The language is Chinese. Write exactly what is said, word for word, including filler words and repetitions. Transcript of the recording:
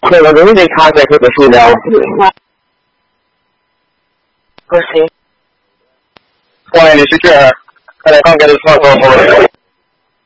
可能容易被咖啡或者塑料。 不行。 喂，你是这儿？快来刚给你放松好了。